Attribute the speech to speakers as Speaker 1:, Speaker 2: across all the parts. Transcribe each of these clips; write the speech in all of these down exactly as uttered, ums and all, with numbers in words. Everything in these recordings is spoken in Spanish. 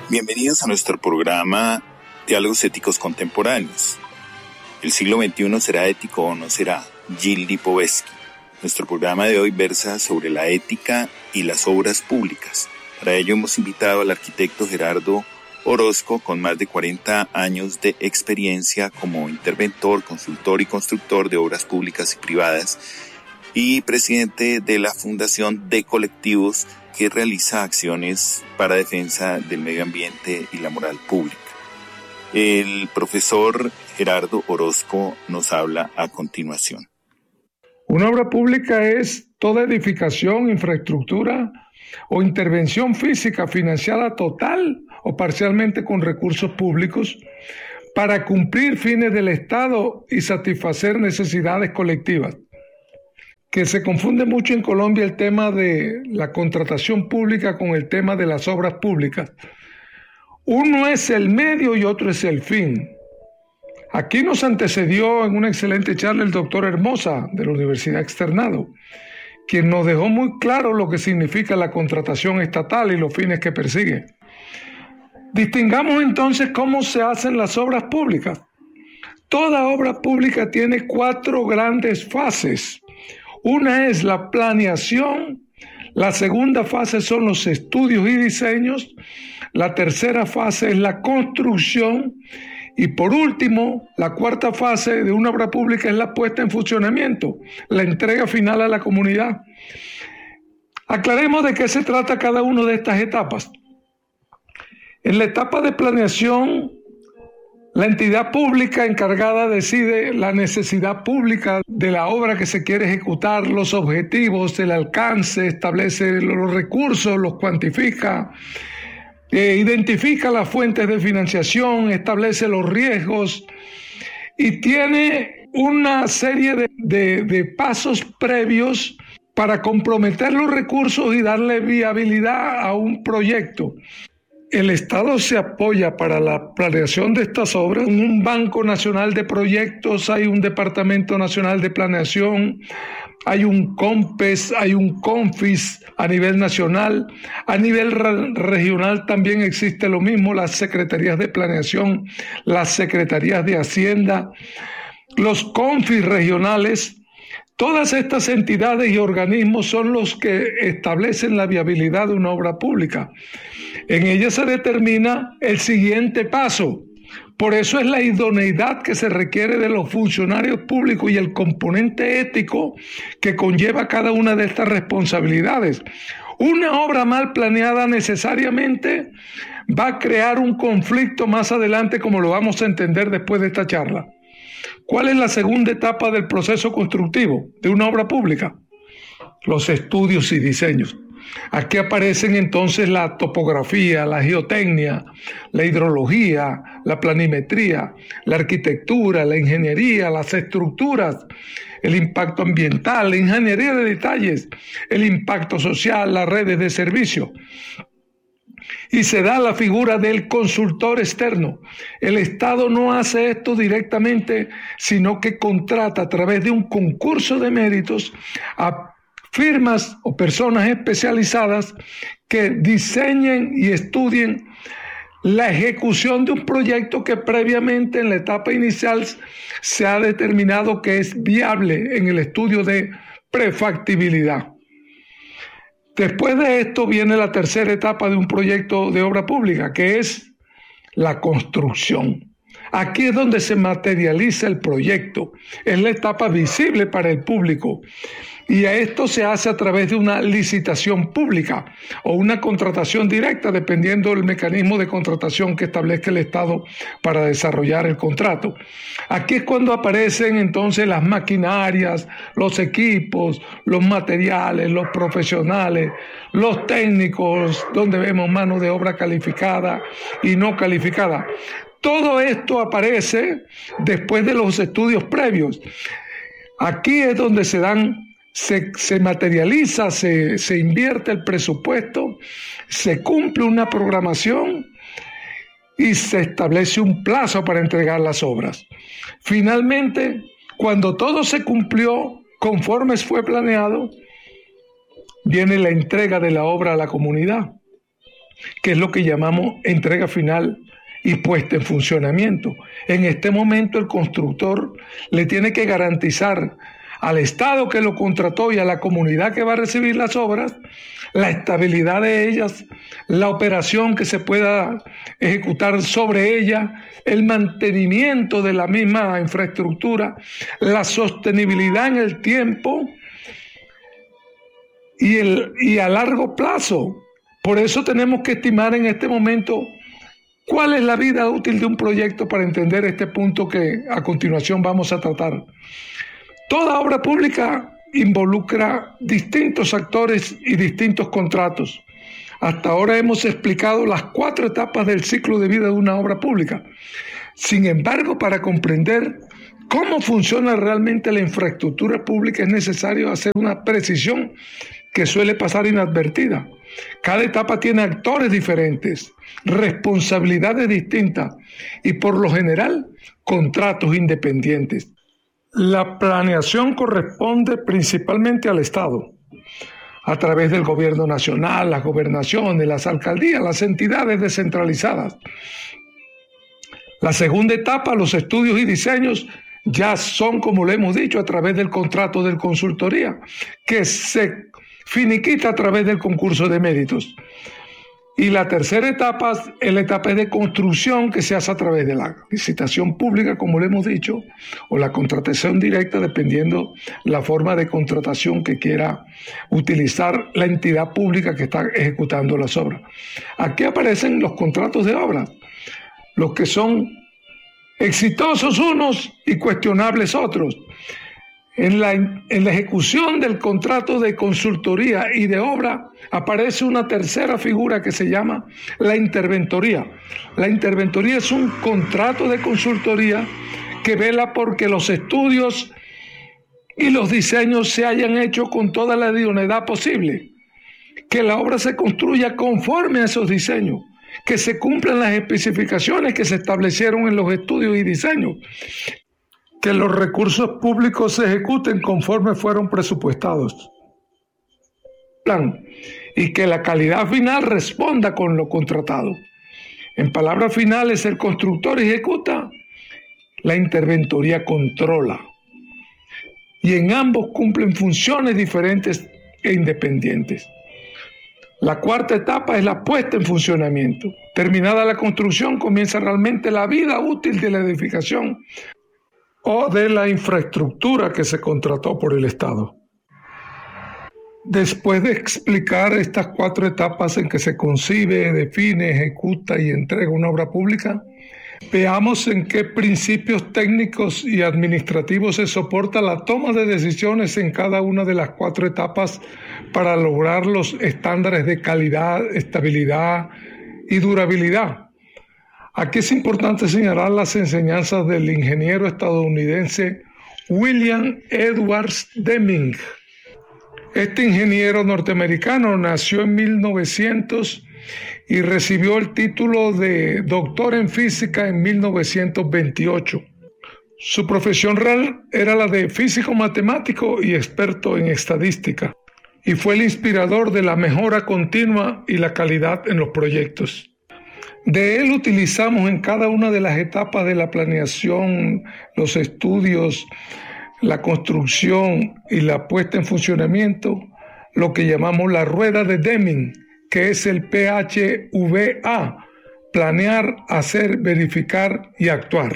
Speaker 1: Bienvenidos a nuestro programa Diálogos Éticos Contemporáneos. ¿El siglo veintiuno será ético o no será? Gilles Lipovetsky. Nuestro programa de hoy versa sobre la ética y las obras públicas. Para ello hemos invitado al arquitecto Gerardo Orozco, con más de cuarenta años de experiencia como interventor, consultor y constructor de obras públicas y privadas, y presidente de la Fundación de Colectivos, que realiza acciones para defensa del medio ambiente y la moral pública. El profesor Gerardo Orozco nos habla a continuación.
Speaker 2: Una obra pública es toda edificación, infraestructura o intervención física financiada total o parcialmente con recursos públicos para cumplir fines del Estado y satisfacer necesidades colectivas. Que se confunde mucho en Colombia el tema de la contratación pública con el tema de las obras públicas. Uno es el medio y otro es el fin. Aquí nos antecedió en una excelente charla el doctor Hermosa de la Universidad Externado, quien nos dejó muy claro lo que significa la contratación estatal y los fines que persigue. Distingamos entonces cómo se hacen las obras públicas. Toda obra pública tiene cuatro grandes fases. Una es la planeación, la segunda fase son los estudios y diseños, la tercera fase es la construcción y por último, la cuarta fase de una obra pública es la puesta en funcionamiento, la entrega final a la comunidad. Aclaremos de qué se trata cada una de estas etapas. En la etapa de planeación, la entidad pública encargada decide la necesidad pública de la obra que se quiere ejecutar, los objetivos, el alcance, establece los recursos, los cuantifica, eh, identifica las fuentes de financiación, establece los riesgos y tiene una serie de, de, de pasos previos para comprometer los recursos y darle viabilidad a un proyecto. El Estado se apoya para la planeación de estas obras en un Banco Nacional de Proyectos, hay un Departamento Nacional de Planeación, hay un COMPES, hay un CONFIS a nivel nacional, a nivel re- regional también existe lo mismo, las Secretarías de Planeación, las Secretarías de Hacienda, los CONFIS regionales. Todas estas entidades y organismos son los que establecen la viabilidad de una obra pública. En ella se determina el siguiente paso. Por eso es la idoneidad que se requiere de los funcionarios públicos y el componente ético que conlleva cada una de estas responsabilidades. Una obra mal planeada necesariamente va a crear un conflicto más adelante, como lo vamos a entender después de esta charla. ¿Cuál es la segunda etapa del proceso constructivo de una obra pública? Los estudios y diseños. Aquí aparecen entonces la topografía, la geotecnia, la hidrología, la planimetría, la arquitectura, la ingeniería, las estructuras, el impacto ambiental, la ingeniería de detalles, el impacto social, las redes de servicio. Y se da la figura del consultor externo. El Estado no hace esto directamente, sino que contrata a través de un concurso de méritos a firmas o personas especializadas que diseñen y estudien la ejecución de un proyecto que previamente en la etapa inicial se ha determinado que es viable en el estudio de prefactibilidad. Después de esto viene la tercera etapa de un proyecto de obra pública, que es la construcción. Aquí es donde se materializa el proyecto, es la etapa visible para el público y esto se hace a través de una licitación pública o una contratación directa, dependiendo del mecanismo de contratación que establezca el Estado para desarrollar el contrato. Aquí es cuando aparecen entonces las maquinarias, los equipos, los materiales, los profesionales, los técnicos, donde vemos mano de obra calificada y no calificada. Todo esto aparece después de los estudios previos. Aquí es donde se dan, se, se materializa, se, se invierte el presupuesto, se cumple una programación y se establece un plazo para entregar las obras. Finalmente, cuando todo se cumplió conforme fue planeado, viene la entrega de la obra a la comunidad. que es lo que llamamos entrega final y puesta en funcionamiento. En este momento el constructor le tiene que garantizar al Estado que lo contrató y a la comunidad que va a recibir las obras la estabilidad de ellas, la operación que se pueda ejecutar sobre ellas, el mantenimiento de la misma infraestructura, la sostenibilidad en el tiempo y, el, y a largo plazo. Por eso tenemos que estimar en este momento cuál es la vida útil de un proyecto para entender este punto que a continuación vamos a tratar. Toda obra pública involucra distintos actores y distintos contratos. Hasta ahora hemos explicado las cuatro etapas del ciclo de vida de una obra pública. Sin embargo, para comprender cómo funciona realmente la infraestructura pública es necesario hacer una precisión que suele pasar inadvertida. Cada etapa tiene actores diferentes, responsabilidades distintas y por lo general contratos independientes. La planeación corresponde principalmente al Estado, a través del gobierno nacional, las gobernaciones, las alcaldías, las entidades descentralizadas. La segunda etapa, los estudios y diseños, ya son, como lo hemos dicho, a través del contrato de consultoría, que se finiquita a través del concurso de méritos. Y la tercera etapa es la etapa de construcción, que se hace a través de la licitación pública, como lo hemos dicho, o la contratación directa, dependiendo la forma de contratación que quiera utilizar la entidad pública que está ejecutando las obras. Aquí aparecen los contratos de obras, los que son exitosos unos y cuestionables otros. En la, en la ejecución del contrato de consultoría y de obra aparece una tercera figura que se llama la interventoría. La interventoría es un contrato de consultoría que vela porque los estudios y los diseños se hayan hecho con toda la idoneidad posible, que la obra se construya conforme a esos diseños, que se cumplan las especificaciones que se establecieron en los estudios y diseños, que los recursos públicos se ejecuten conforme fueron presupuestados, plan, y que la calidad final responda con lo contratado. En palabras finales, el constructor ejecuta, la interventoría controla, y en ambos cumplen funciones diferentes e independientes. La cuarta etapa es la puesta en funcionamiento. Terminada la construcción, comienza realmente la vida útil de la edificación o de la infraestructura que se contrató por el Estado. Después de explicar estas cuatro etapas en que se concibe, define, ejecuta y entrega una obra pública, veamos en qué principios técnicos y administrativos se soporta la toma de decisiones en cada una de las cuatro etapas para lograr los estándares de calidad, estabilidad y durabilidad. Aquí es importante señalar las enseñanzas del ingeniero estadounidense William Edwards Deming. Este ingeniero norteamericano nació en mil novecientos y recibió el título de doctor en física en mil novecientos veintiocho. Su profesión real era la de físico matemático y experto en estadística, y fue el inspirador de la mejora continua y la calidad en los proyectos. De él utilizamos en cada una de las etapas de la planeación, los estudios, la construcción y la puesta en funcionamiento, lo que llamamos la rueda de Deming, que es el P H V A, planear, hacer, verificar y actuar.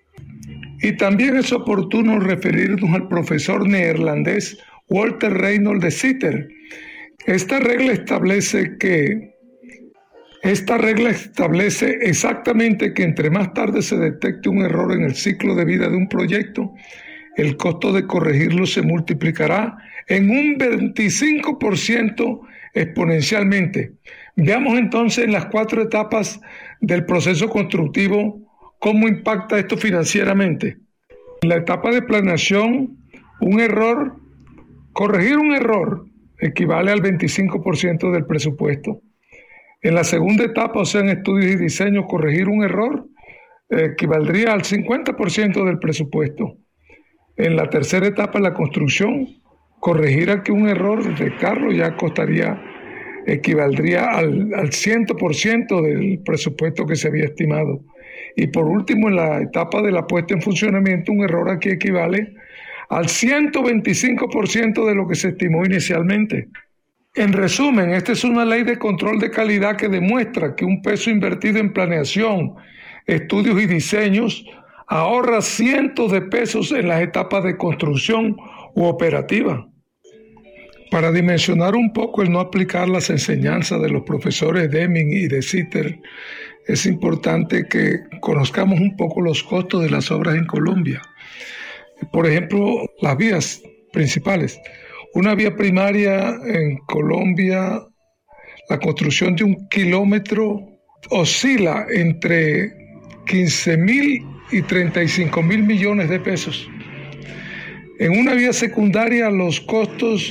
Speaker 2: Y también es oportuno referirnos al profesor neerlandés Walter Reinhold de Sitter. Esta regla establece que Esta regla establece exactamente que entre más tarde se detecte un error en el ciclo de vida de un proyecto, el costo de corregirlo se multiplicará en un veinticinco por ciento exponencialmente. Veamos entonces en las cuatro etapas del proceso constructivo cómo impacta esto financieramente. En la etapa de planeación, un error, corregir un error equivale al veinticinco por ciento del presupuesto. En la segunda etapa, o sea, en estudios y diseños, corregir un error eh, equivaldría al cincuenta por ciento del presupuesto. En la tercera etapa, la construcción, corregir aquí un error de carro ya costaría equivaldría al, al cien por ciento del presupuesto que se había estimado. Y por último, en la etapa de la puesta en funcionamiento, un error aquí equivale al ciento veinticinco por ciento de lo que se estimó inicialmente. En resumen, esta es una ley de control de calidad que demuestra que un peso invertido en planeación, estudios y diseños ahorra cientos de pesos en las etapas de construcción u operativa. Para dimensionar un poco el no aplicar las enseñanzas de los profesores Deming y de Sitter, es importante que conozcamos un poco los costos de las obras en Colombia. Por ejemplo, las vías principales. Una vía primaria en Colombia, la construcción de un kilómetro oscila entre quince mil y treinta y cinco mil millones de pesos. En una vía secundaria, los costos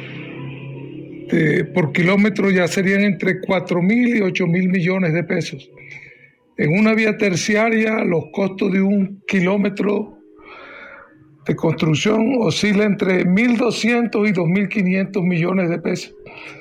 Speaker 2: de, por kilómetro ya serían entre cuatro mil y ocho mil millones de pesos. En una vía terciaria, los costos de un kilómetro de construcción oscila entre mil doscientos y dos mil quinientos millones de pesos.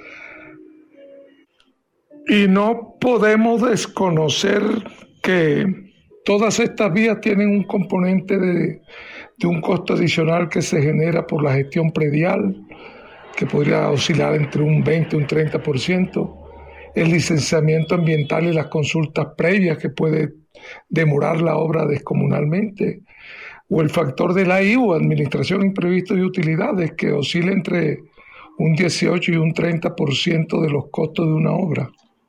Speaker 2: Y no podemos desconocer que todas estas vías tienen un componente de, de un costo adicional que se genera por la gestión predial, que podría oscilar entre un veinte y un treinta por ciento, el licenciamiento ambiental y las consultas previas que puede demorar la obra descomunalmente, o el factor de la I U, Administración, Imprevistos y Utilidades, que oscila entre un dieciocho y un treinta por ciento de los costos de una obra.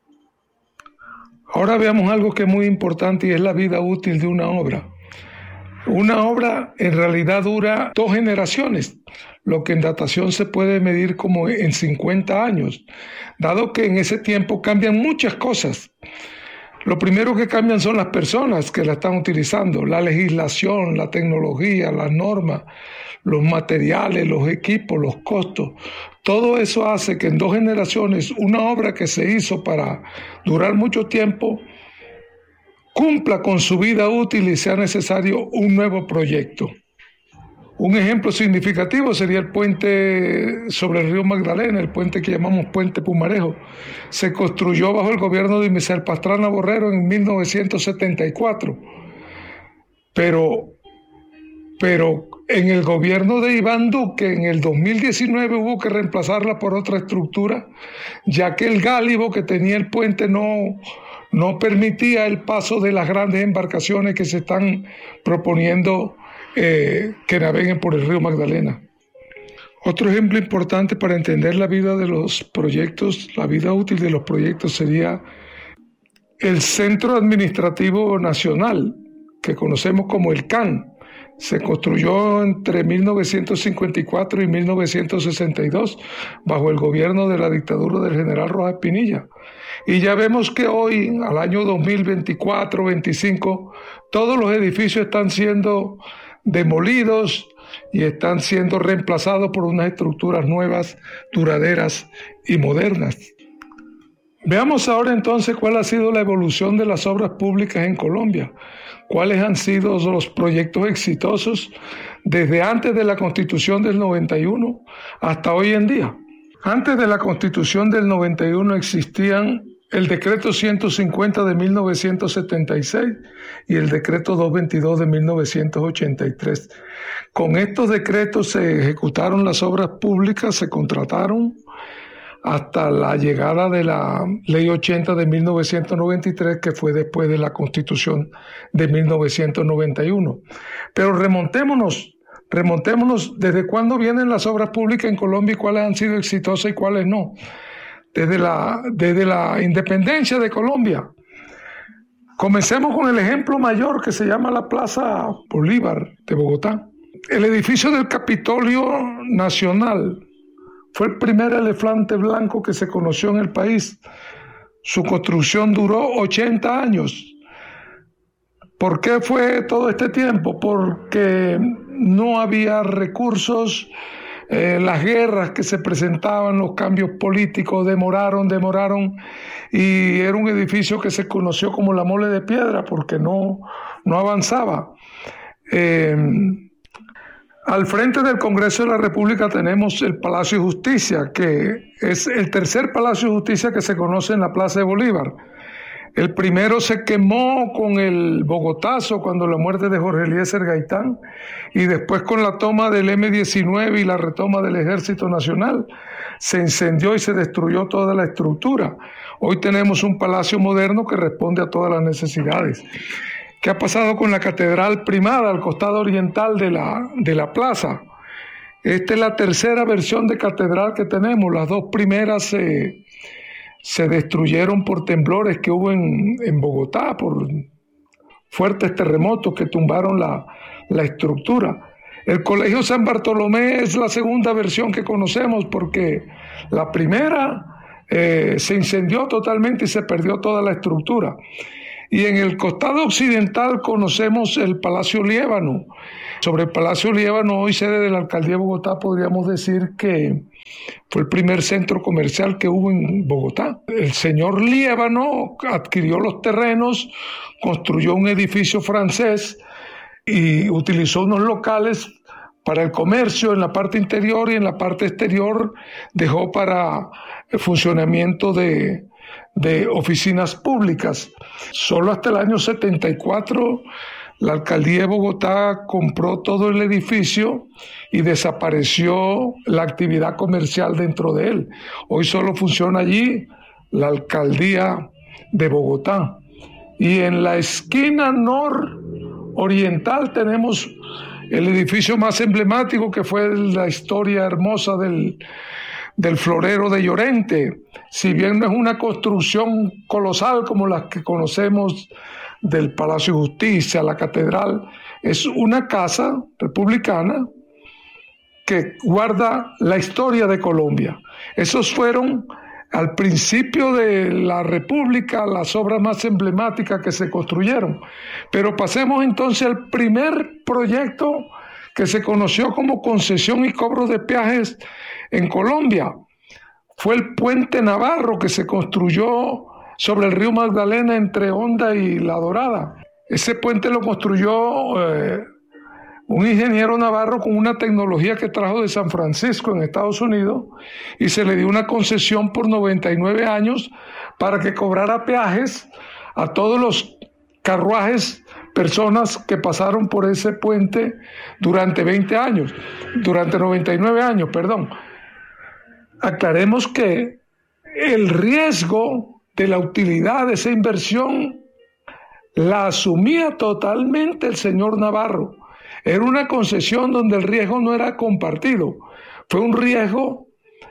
Speaker 2: Ahora veamos algo que es muy importante y es la vida útil de una obra. Una obra en realidad dura dos generaciones, lo que en datación se puede medir como en cincuenta años, dado que en ese tiempo cambian muchas cosas. Lo primero que cambian son las personas que la están utilizando, la legislación, la tecnología, las normas, los materiales, los equipos, los costos. Todo eso hace que en dos generaciones una obra que se hizo para durar mucho tiempo cumpla con su vida útil y sea necesario un nuevo proyecto. Un ejemplo significativo sería el puente sobre el río Magdalena, el puente que llamamos Puente Pumarejo. Se construyó bajo el gobierno de Michel Pastrana Borrero en mil novecientos setenta y cuatro. Pero, pero en el gobierno de Iván Duque, en el dos mil diecinueve, hubo que reemplazarla por otra estructura, ya que el gálibo que tenía el puente no, no permitía el paso de las grandes embarcaciones que se están proponiendo Eh, que naveguen por el río Magdalena. Otro ejemplo importante para entender la vida de los proyectos, la vida útil de los proyectos sería el Centro Administrativo Nacional, que conocemos como el C A N. Se construyó entre mil novecientos cincuenta y cuatro y mil novecientos sesenta y dos bajo el gobierno de la dictadura del general Rojas Pinilla. Y ya vemos que hoy, al año dos mil veinticuatro veinticinco, todos los edificios están siendo demolidos y están siendo reemplazados por unas estructuras nuevas, duraderas y modernas. Veamos ahora entonces cuál ha sido la evolución de las obras públicas en Colombia, cuáles han sido los proyectos exitosos desde antes de la Constitución del noventa y uno hasta hoy en día. Antes de la Constitución del noventa y uno existían el Decreto ciento cincuenta de mil novecientos setenta y seis y el Decreto doscientos veintidós de mil novecientos ochenta y tres. Con estos decretos se ejecutaron las obras públicas, se contrataron hasta la llegada de la Ley ochenta de mil novecientos noventa y tres, que fue después de la Constitución de mil novecientos noventa y uno. Pero remontémonos, remontémonos desde cuándo vienen las obras públicas en Colombia y cuáles han sido exitosas y cuáles no. Desde la, desde la independencia de Colombia. Comencemos con el ejemplo mayor que se llama la Plaza Bolívar de Bogotá. El edificio del Capitolio Nacional fue el primer elefante blanco que se conoció en el país. Su construcción duró ochenta años. ¿Por qué fue todo este tiempo? Porque no había recursos. Eh, las guerras que se presentaban, los cambios políticos demoraron, demoraron y era un edificio que se conoció como la mole de piedra porque no, no avanzaba. Eh, Al frente del Congreso de la República tenemos el Palacio de Justicia, que es el tercer Palacio de Justicia que se conoce en la Plaza de Bolívar. El primero se quemó con el Bogotazo, cuando la muerte de Jorge Eliezer Gaitán, y después con la toma del eme diecinueve y la retoma del Ejército Nacional, se incendió y se destruyó toda la estructura. Hoy tenemos un palacio moderno que responde a todas las necesidades. ¿Qué ha pasado con la Catedral Primada al costado oriental de la, de la plaza? Esta es la tercera versión de catedral que tenemos. Las dos primeras se, se destruyeron por temblores que hubo en, en Bogotá, por fuertes terremotos que tumbaron la, la estructura. El Colegio San Bartolomé es la segunda versión que conocemos, porque la primera eh, se incendió totalmente y se perdió toda la estructura. Y en el costado occidental conocemos el Palacio Liébano. Sobre el Palacio Liébano, hoy sede de la Alcaldía de Bogotá, podríamos decir que fue el primer centro comercial que hubo en Bogotá. El señor Liébano adquirió los terrenos, construyó un edificio francés y utilizó unos locales para el comercio en la parte interior, y en la parte exterior dejó para el funcionamiento de, de oficinas públicas. Solo hasta el año setenta y cuatro la Alcaldía de Bogotá compró todo el edificio y desapareció la actividad comercial dentro de él. Hoy solo funciona allí la Alcaldía de Bogotá. Y en la esquina nororiental tenemos el edificio más emblemático, que fue la historia hermosa del, del Florero de Llorente. Si bien no es una construcción colosal como las que conocemos del Palacio de Justicia, la Catedral, es una casa republicana que guarda la historia de Colombia. Esos fueron, al principio de la República, las obras más emblemáticas que se construyeron. Pero pasemos entonces al primer proyecto que se conoció como concesión y cobro de peajes en Colombia. Fue el Puente Navarro, que se construyó sobre el río Magdalena entre Honda y La Dorada. Ese puente lo construyó eh, un ingeniero navarro con una tecnología que trajo de San Francisco, en Estados Unidos, y se le dio una concesión por noventa y nueve años para que cobrara peajes a todos los carruajes, personas que pasaron por ese puente durante veinte años, durante noventa y nueve años, perdón. Aclaremos que el riesgo de la utilidad de esa inversión la asumía totalmente el señor Navarro. Era una concesión donde el riesgo no era compartido. Fue un riesgo,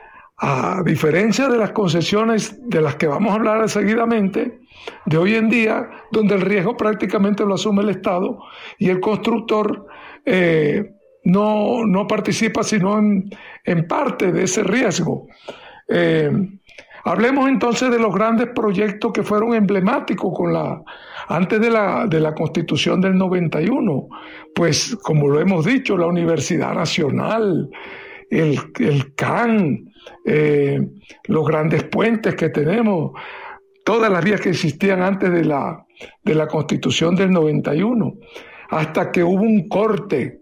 Speaker 2: a diferencia de las concesiones de las que vamos a hablar seguidamente, de hoy en día, donde el riesgo prácticamente lo asume el Estado y el constructor eh, no, no participa sino en, en parte de ese riesgo. Eh, Hablemos entonces de los grandes proyectos que fueron emblemáticos con la, antes de la, de la Constitución del noventa y uno. Pues, como lo hemos dicho, la Universidad Nacional, el, el C A N, eh, los grandes puentes que tenemos, todas las vías que existían antes de la, de la Constitución del noventa y uno, hasta que hubo un corte.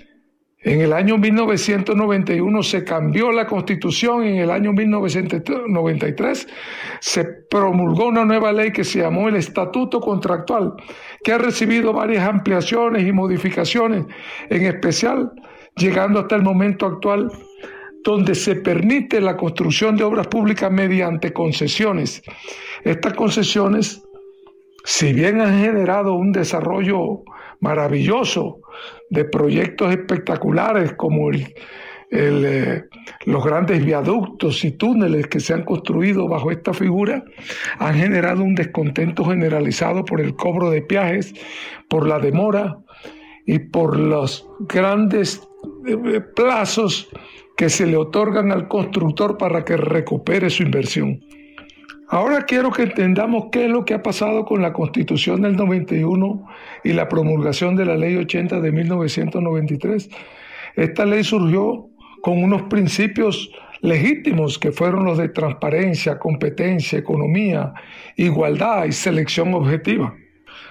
Speaker 2: En el año mil novecientos noventa y uno se cambió la Constitución, y en el año mil novecientos noventa y tres se promulgó una nueva ley que se llamó el Estatuto Contractual, que ha recibido varias ampliaciones y modificaciones, en especial llegando hasta el momento actual, donde se permite la construcción de obras públicas mediante concesiones. Estas concesiones, si bien han generado un desarrollo maravilloso de proyectos espectaculares como el, el, eh, los grandes viaductos y túneles que se han construido bajo esta figura, han generado un descontento generalizado por el cobro de peajes, por la demora y por los grandes eh, plazos que se le otorgan al constructor para que recupere su inversión. Ahora quiero que entendamos qué es lo que ha pasado con la Constitución del noventa y uno y la promulgación de la Ley ochenta de mil novecientos noventa y tres. Esta ley surgió con unos principios legítimos que fueron los de transparencia, competencia, economía, igualdad y selección objetiva.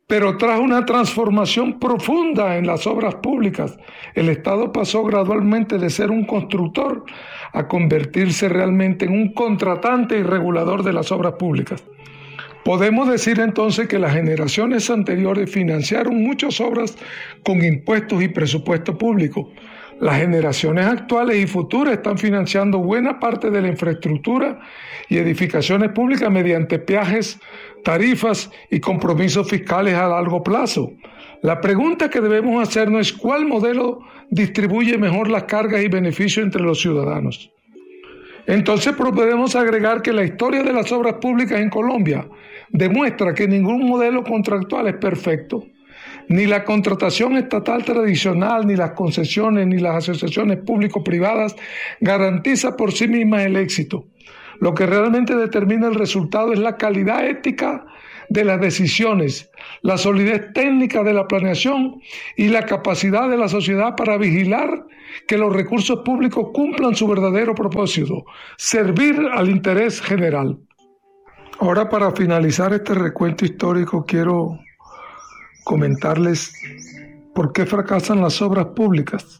Speaker 2: pero trajo una transformación profunda en las obras públicas. El Estado pasó gradualmente de ser un constructor a convertirse realmente en un contratante y regulador de las obras públicas. Podemos decir entonces que las generaciones anteriores financiaron muchas obras con impuestos y presupuesto público. Las generaciones actuales y futuras están financiando buena parte de la infraestructura y edificaciones públicas mediante peajes, tarifas y compromisos fiscales a largo plazo. La pregunta que debemos hacernos es cuál modelo distribuye mejor las cargas y beneficios entre los ciudadanos. Entonces podemos agregar que la historia de las obras públicas en Colombia demuestra que ningún modelo contractual es perfecto. Ni la contratación estatal tradicional, ni las concesiones, ni las asociaciones público-privadas garantiza por sí mismas el éxito. Lo que realmente determina el resultado es la calidad ética de las decisiones, la solidez técnica de la planeación y la capacidad de la sociedad para vigilar que los recursos públicos cumplan su verdadero propósito, servir al interés general. Ahora, para finalizar este recuento histórico, quiero comentarles por qué fracasan las obras públicas.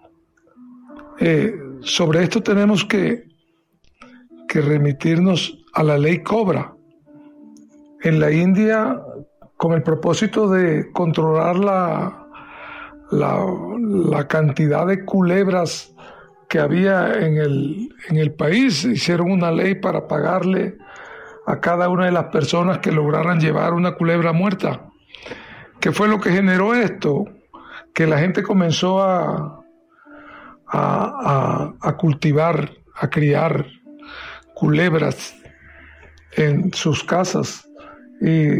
Speaker 2: Eh, sobre esto tenemos que, que remitirnos a la ley Cobra. En la India, con el propósito de controlar la, la, la cantidad de culebras que había en el, en el país, hicieron una ley para pagarle a cada una de las personas que lograran llevar una culebra muerta. ¿Qué fue lo que generó esto? Que la gente comenzó a, a, a, a cultivar, a criar culebras en sus casas y,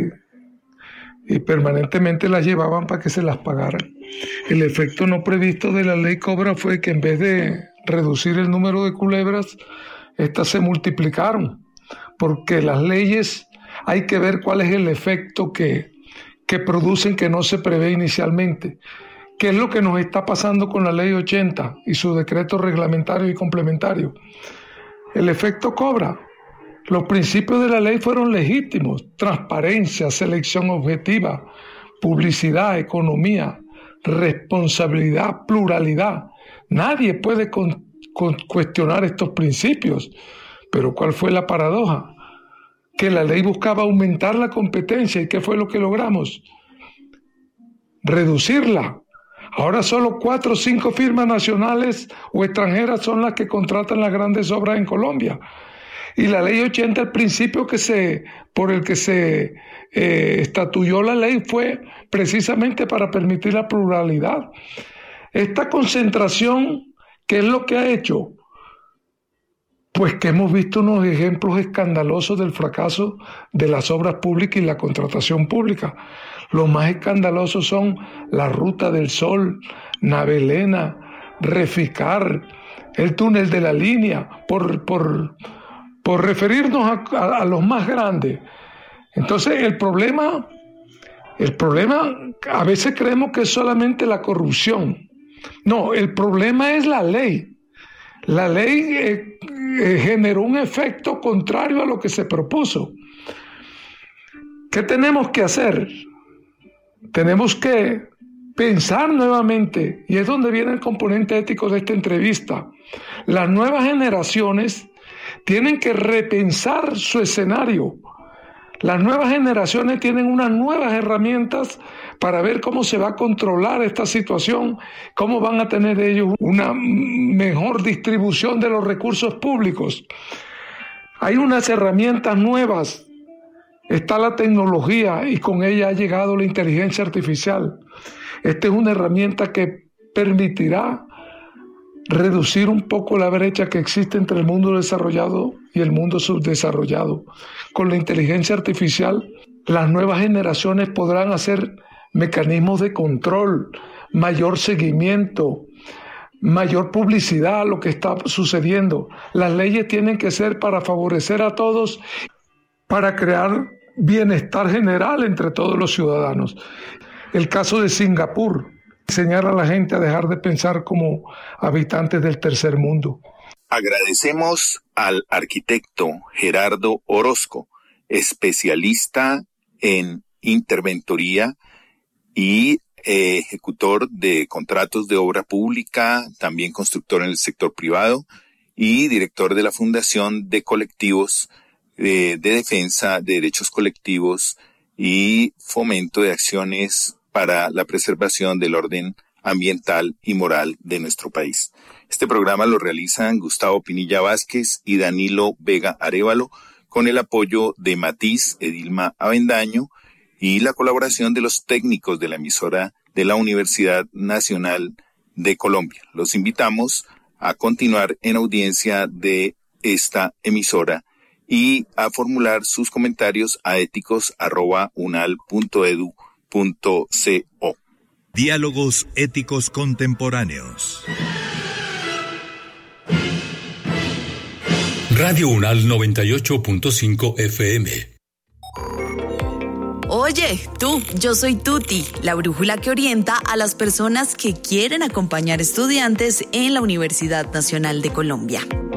Speaker 2: y permanentemente las llevaban para que se las pagaran. El efecto no previsto de la ley Cobra fue que en vez de reducir el número de culebras, estas se multiplicaron, porque las leyes hay que ver cuál es el efecto que que producen que no se prevé inicialmente. ¿Qué es lo que nos está pasando con la ley ochenta y su decreto reglamentario y complementario? El efecto Cobra. Los principios de la ley fueron legítimos: transparencia, selección objetiva, publicidad, economía, responsabilidad, pluralidad. Nadie puede con, con cuestionar estos principios. Pero ¿cuál fue la paradoja? Que la ley buscaba aumentar la competencia. ¿Y qué fue lo que logramos? Reducirla. Ahora solo cuatro o cinco firmas nacionales o extranjeras son las que contratan las grandes obras en Colombia. Y la ley ochenta, el principio que se, por el que se eh, estatuyó la ley, fue precisamente para permitir la pluralidad. Esta concentración, ¿qué es lo que ha hecho? Pues que hemos visto unos ejemplos escandalosos del fracaso de las obras públicas y la contratación pública. Los más escandalosos son la Ruta del Sol, Navelena, Reficar, el túnel de la línea, por, por, por referirnos a, a, a los más grandes. Entonces el problema, el problema, a veces creemos que es solamente la corrupción. No, el problema es la ley. La ley eh, eh, generó un efecto contrario a lo que se propuso. ¿Qué tenemos que hacer? Tenemos que pensar nuevamente, y es donde viene el componente ético de esta entrevista. Las nuevas generaciones tienen que repensar su escenario. Las nuevas generaciones tienen unas nuevas herramientas para ver cómo se va a controlar esta situación, cómo van a tener ellos una mejor distribución de los recursos públicos. Hay unas herramientas nuevas, está la tecnología y con ella ha llegado la inteligencia artificial. Esta es una herramienta que permitirá reducir un poco la brecha que existe entre el mundo desarrollado y el mundo subdesarrollado. Con la inteligencia artificial, las nuevas generaciones podrán hacer mecanismos de control, mayor seguimiento, mayor publicidad a lo que está sucediendo. Las leyes tienen que ser para favorecer a todos, para crear bienestar general entre todos los ciudadanos. El caso de Singapur, enseñar a la gente a dejar de pensar como habitantes del tercer mundo.
Speaker 1: Agradecemos al arquitecto Gerardo Orozco, especialista en interventoría y eh, ejecutor de contratos de obra pública, también constructor en el sector privado y director de la Fundación de Colectivos eh, de Defensa de Derechos Colectivos y Fomento de Acciones para la Preservación del Orden Ambiental y Moral de nuestro país. Este programa lo realizan Gustavo Pinilla Vázquez y Danilo Vega Arévalo, con el apoyo de Matiz Edilma Avendaño y la colaboración de los técnicos de la emisora de la Universidad Nacional de Colombia. Los invitamos a continuar en audiencia de esta emisora y a formular sus comentarios a éticos arroba unal punto edu punto co.
Speaker 3: Diálogos éticos contemporáneos.
Speaker 4: Radio Unal noventa y ocho punto cinco F M.
Speaker 5: Oye, tú, yo soy Tuti, la brújula que orienta a las personas que quieren acompañar estudiantes en la Universidad Nacional de Colombia.